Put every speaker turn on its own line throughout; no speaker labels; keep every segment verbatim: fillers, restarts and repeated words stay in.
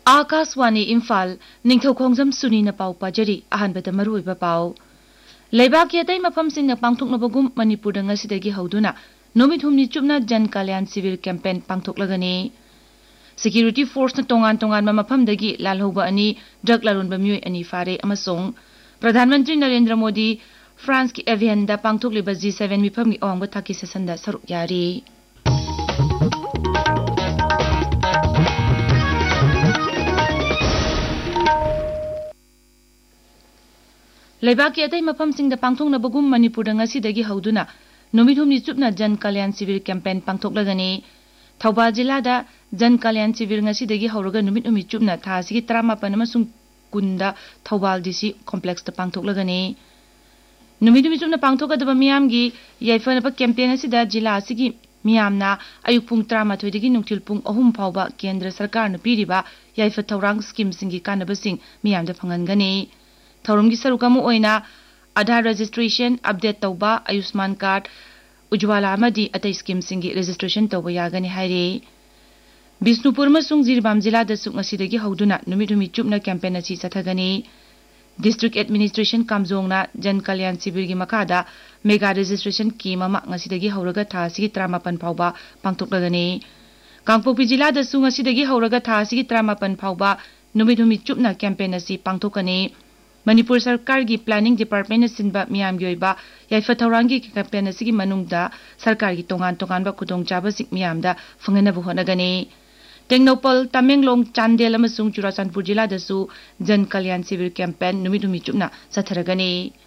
आकाशवाणी इम्फाल निंगथौखोंजम सुनीना पाउ पाजरी अहानबदा मरुइबा पाउ लेबाकी अतै मफमसिंगना पांथोकनबगुम मणिपुरदा ngasiदगी हौदुना नुमित हुमनि चुपना जन कल्याण सिविल कैंपेन पांथोकलगनी सिक्यूरिटी फोर्स न तोंगान तोंगान मफमदगी लालहौबा अनि ड्रग लारोनबा मियोय अनि फारे अमसोंग प्रधानमंत्री नरेंद्र मोदी फ्रांस की एवियनदा पांथोकलिबा जी सेवन मिफमगी अवांगबा थाकी सेसनदा सरुक यारी लेबाकी अतै मफमसिंगदा पांथोकनबगुम मणिपुरदा ngasiदगी हौदुना नुमित हुमनि चुपना जन कल्याण सिविल कैंपेन पांथोकलगनी थौबा जिलादा जन कल्याण सिविल ngasiदगी हौरगा नुमित हुमनि चुपना थासिगी तरामापन अमसुंग कुंदा थौबाल डीसी कॉम्प्लेक्स दा पांथोकलगनी नुमित हुमनि चुपना पांथोकदबा मियामगी याइफनबा कैंपेन असिदा जिला असिगी मियामना अयुक पुंग तरामाथोइदगी नुंगथिल पुंग अहुम फावबा केंद्र सरकारना पीरिबा याइफ थौरांग स्कीम सिंगी कानबसिंग मियामदा फंगनगनी थौरमगी सरुकम ओइना आधार रजिस्ट्रेशन अपडेट तौबा आयुष्मान कार्ड उज्ज्वला अमदी अतै स्कीम सिंगी रजिस्ट्रेशन तौबा यागनी हाइरे बिष्णुपुर मसुंग जिरबाम जिला दसुक ngasiदगी हौदुना नुमित हुमनि चुपना कैंपेन असि चथगनी डिस्ट्रिक्ट एडमिनिस्ट्रेशन कामजोंगना जन कल्याण शिविरगी मखादा मेगा रजिस्ट्रेशन की ममा ngasiदगी हौरगा थासिगी तरामापन फावबा पांथोकलगनी कांगपोकपी जिला दसु ngasiदगी हौरगा थासिगी तरामापन फावबा नुमित हुमनि चुपना कैंपेन असि पांथोकनी मणिपुर सरकार की प्लानिंग डिपार्टमेंट सिंबा मियामगी ओइबा याइफा थौरांगी कैंपेन असिगी मनुंगदा सरकार की तोंगान तोंगानबा खुदोंग चाबसिक मियामदा फंगनबु होनगनी टेंगनोपल तमेंगलोंग चांदेल अमसुंग चुराचांदपुर जिला दसु जन कल्याण सिविल कैंपेन नुमित हुमनि चुपना सथरगनी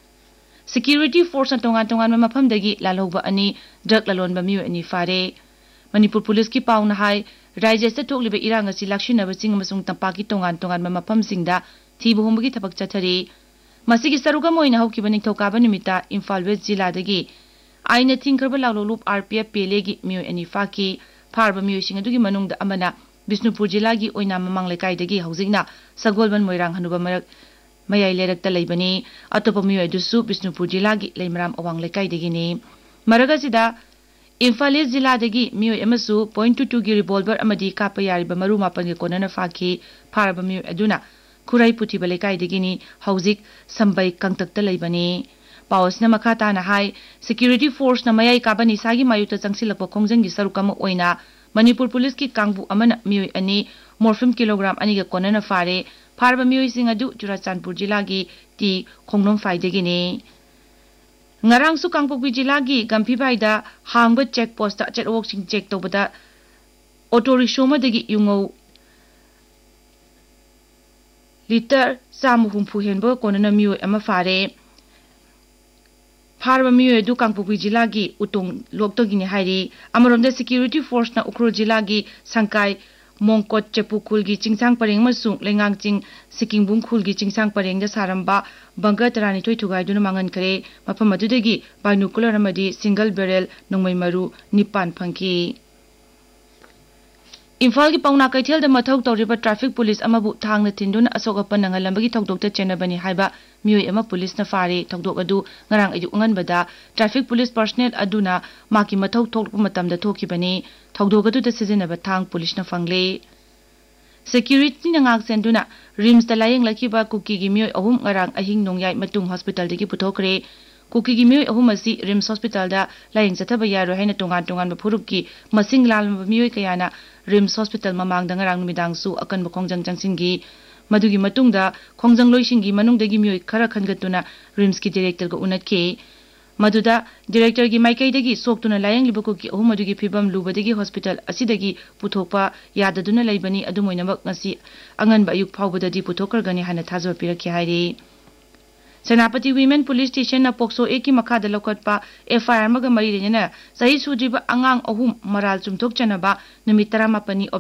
सिक्यूरिटी फोर्स न तोंगान तोंगान मफमदगी लालहौबा अनि ड्रग लालोनबा मियोय अनि फारे मणिपुर पुलिस की पाउना हाय राज्यसे थोकलिबा इरांग असि लाक्षिनबसिंग अमसुंग तंपाकी तोंगान तोंगान मफमसिंगदा थीब होमगी थबक चथरी मसिगी सरुगम ओइना हौकिबा निंगथौकाबा निमिता इम्फाल वेस्ट जिलादगी आइना थिंखरबा लालोलुप आरपीएफ पेलेगी मियोय अनि फाकी फारबा मियोयसिंग अदुगी मनुंगदा अमना बिष्णुपुर जिलागी ओइना ममांग लेकाइदगी हौजिगना सगोलबन मोइरांग हनुबा मरक मयाइ लेरकता लैबनी अतोपा मियोय दुसु Bishnupur जिलागी लैमराम अवांग लेकाइदगिनी मरगसिदा Imphal east जिलादगी मियोय अमसु point two to गी रिवॉल्वर अमदी कापा यारिबा मरु मापन गे कोनना फाकी फारबा मियोय अदुना खुराई पुथिबा लेकाइदगिनी हौजिक संबै कंतकता लैबनी पावसना मखाताना हाई सिक्यूरिटी फोर्स न मयाइ काबनी सागी मायुता चंगसिलपा खोंजंगी सरुकम ओइना मणिपुर पुलिस की कांगबु अमना मियोय अनि मोरफिम किलोग्राम अनिगा कोनना फारे फारबा मियोयसिंग अदु चुराचांदपुर जिलागी ती खोंगनोम फाइदगिनी ngarangsu kangpokpi jilagi gamphibaida hangba check post ta chetwok sing check tobada auto rickshaw madagi yungau liter samu humpu henbo konana miyoy ama fare farba miyoy du kangpokpi jilagi utong loktogini hairi amaronda security force na ukrul jilagi sangkai mongkot chepukul gi chingsang pareng masung lengang ching sikingbung khul gi chingsang pareng da saramba banga tarani thoi thugai duna mangan kare mafam adudagi binocular amadi single barrel nongmai maru nipan phangki Imphal की पौना कैथेल the मथौ तौरिबा traffic police अमबु थांगना थिंदुना अशोकप्पन नंगलंबगी थौदोकता चेनबनी हाइबा मियोय अमा police न फारे थौदोक अदु ngarang अयु अंगनबदा traffic police personal अदुना माकी मथौ थोकपा मतमदा थोकिबनी थौदोक अदु the सिजनबा Thang police न फंगले security नंगाक सेंदुना RIMS the lying लकीबा cookie गी मियोय अहुम ngarang अहिंग नोंयाय मतुंग hospital दगी पुथोकरे cookie गी मियोय अहुम असि रिम्स हॉस्पिटल दा लायंग जथबा यारो हैना तोंगान तोंगान फुरुक की मसिंग लाल मियोय कयाना रिम्स हॉस्पिटल ममांग दंगरांग नुमिदांगसु अकन खोंजंग चंगसिंगी मदुगी मतुंगदा खोंजंग लोइसिंगी मनुंगदगी मियोय खरा खनगतुना रिम्स की डायरेक्टर को उनतके मदुदा डायरेक्टर की माइकैदगी सोक्तुना लायंग लिबको की अहु मदुगी फिबम लुबदगी हॉस्पिटल असिदगी पुथोकपा याददुना लैबनी अदुमोइनमक ngasi अंगनबा अयुक फावबददी पुथोकरगनी हाना थाजब पिरखे हाइरे सेनापति वीमेन पुलिस स्टेशन न पोक्सो ए की मखादा लौकटपा एफआईआर मग मरी रेना सही सुद्रीबा अंगांग अहुम मराल चुमथोक चनबा नुमित तरामापनी